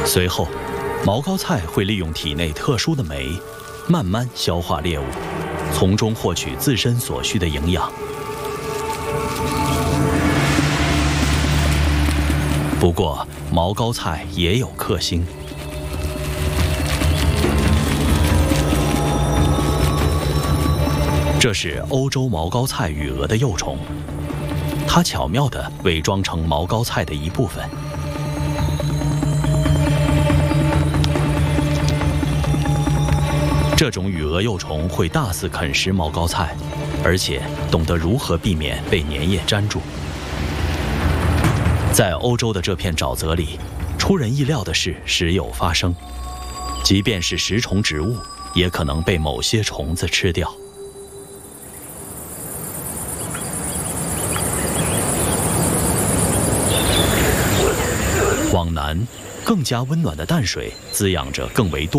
随后，毛膏菜会利用体内特殊的酶，慢慢消化猎物，从中获取自身所需的营养。不过，毛膏菜也有克星。这是欧洲毛膏菜羽蛾的幼虫，它巧妙地伪装成毛膏菜的一部分。这种羽蛾幼虫会大肆啃食毛膏菜，而且懂得如何避免被粘液粘住。在欧洲的这片沼泽里，出人意料的事时有发生，即便是食虫植物，也可能被某些虫子吃掉。往南，更加温暖的淡水滋养着更为多